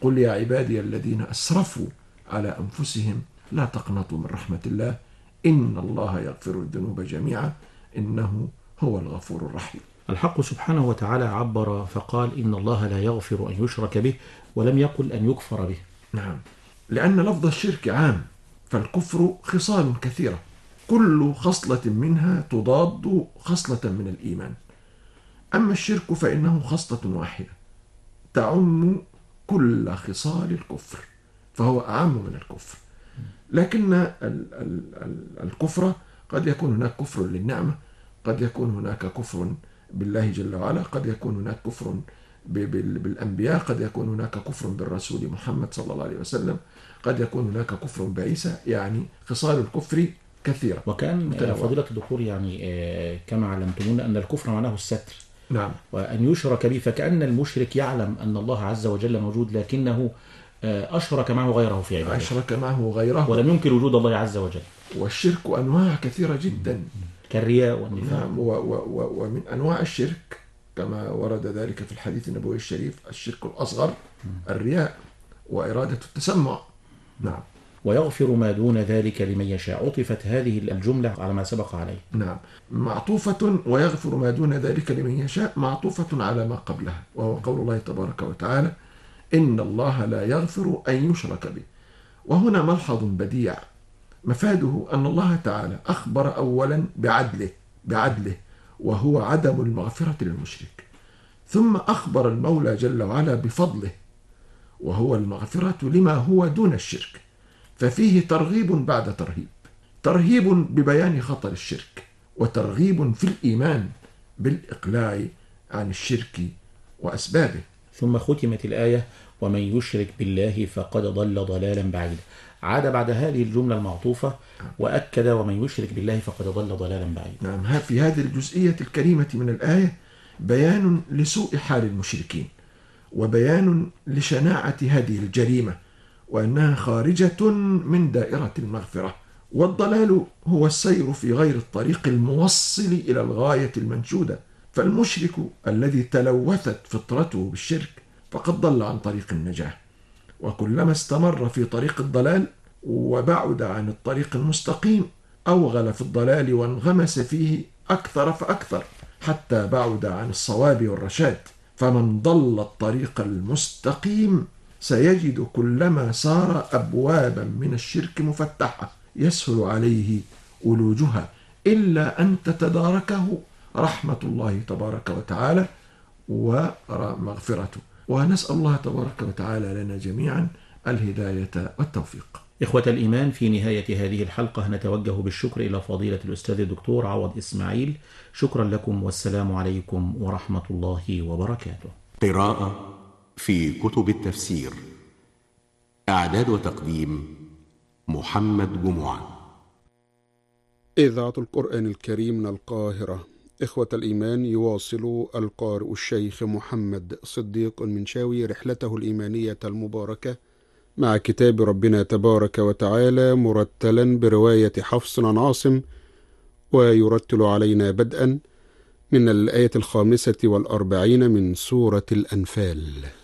قل يا عبادي الذين أسرفوا على أنفسهم لا تقنطوا من رحمة الله إن الله يغفر الذنوب جميعا إنه هو الغفور الرحيم. الحق سبحانه وتعالى عبر فقال إن الله لا يغفر أن يشرك به، ولم يقل أن يكفر به. نعم، لأن لفظ الشرك عام، فالكفر خصال كثيرة كل خصلة منها تضاد خصلة من الإيمان. أما الشرك فإنه خصلة واحدة تعم كل خصال الكفر، فهو أعم من الكفر. لكن الكفر قد يكون هناك كفر للنعمة، قد يكون هناك كفر بالله جل وعلا، قد يكون هناك كفر بالأنبياء، قد يكون هناك كفر بالرسول محمد صلى الله عليه وسلم، قد يكون هناك كفر بعيسى. يعني خصال الكفر كثيرة. وكان فضيلة الدكتور يعني كما علمتمونا أن الكفر معناه الستر. نعم. وأن يشرك به، فكأن المشرك يعلم أن الله عز وجل موجود، لكنه أشرك معه غيره في عبادته، أشرك معه غيره ولم ينكر وجود الله عز وجل. والشرك أنواع كثيرة جدا كالرياء والنفاق. نعم. ومن أنواع الشرك كما ورد ذلك في الحديث النبوي الشريف الشرك الأصغر الرياء وإرادة التسمع. نعم. ويغفر ما دون ذلك لمن يشاء. عطفت هذه الجملة على ما سبق عليه. نعم، معطوفة ويغفر ما دون ذلك لمن يشاء، معطوفة على ما قبلها، وهو قول الله تبارك وتعالى إن الله لا يغفر أن يشرك به. وهنا ملحظ بديع مفاده أن الله تعالى أخبر أولا بعدله وهو عدم المغفرة للمشرك، ثم أخبر المولى جل وعلا بفضله وهو المغفرة لما هو دون الشرك، ففيه ترغيب بعد ترهيب ببيان خطر الشرك، وترغيب في الإيمان بالإقلاع عن الشرك وأسبابه. ثم ختمت الآية ومن يشرك بالله فقد ضل ضلالا بعيدا. عاد بعد هذه الجملة المعطوفة وأكد ومن يشرك بالله فقد ضل ضلالا بعيدا. نعم، في هذه الجزئية الكريمة من الآية بيان لسوء حال المشركين، وبيان لشناعة هذه الجريمة، وأنها خارجة من دائرة المغفرة. والضلال هو السير في غير الطريق الموصل إلى الغاية المنشودة، فالمشرك الذي تلوثت فطرته بالشرك فقد ضل عن طريق النجاة، وكلما استمر في طريق الضلال وبعد عن الطريق المستقيم أوغل في الضلال وانغمس فيه أكثر فأكثر حتى بعد عن الصواب والرشاد. فمن ضل الطريق المستقيم سيجد كلما سار أبوابا من الشرك مفتحة يسهل عليه ألوجها، إلا أن تتداركه رحمة الله تبارك وتعالى ومغفرته. ونسأل الله تبارك وتعالى لنا جميعا الهداية والتوفيق. إخوة الإيمان، في نهاية هذه الحلقة نتوجه بالشكر إلى فضيلة الأستاذ الدكتور عوض إسماعيل. شكرا لكم والسلام عليكم ورحمة الله وبركاته. قراءة في كتب التفسير، إعداد وتقديم محمد جمعة. إذاعة القرآن الكريم من القاهرة. إخوة الإيمان، يواصل القارئ الشيخ محمد صديق المنشاوي رحلته الإيمانية المباركة مع كتاب ربنا تبارك وتعالى مرتلا برواية حفص عن عاصم، ويرتل علينا بدءا من الآية 45 من سورة الأنفال.